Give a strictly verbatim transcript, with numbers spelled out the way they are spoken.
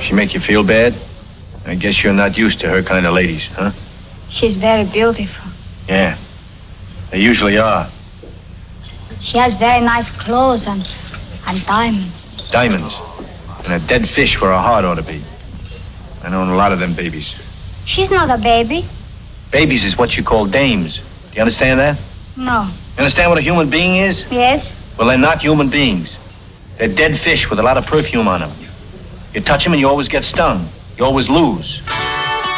She make you feel bad? I guess you're not used to her kind of ladies, huh? She's very beautiful. Yeah, they usually are. She has very nice clothes and, and diamonds. Diamonds. And a dead fish where her heart ought to be. I know a lot of them babies. She's not a baby. Babies is what you call dames. Do you understand that? No. You understand what a human being is? Yes? Well, they're not human beings. They're dead fish with a lot of perfume on them. You touch them and you always get stung. You always lose.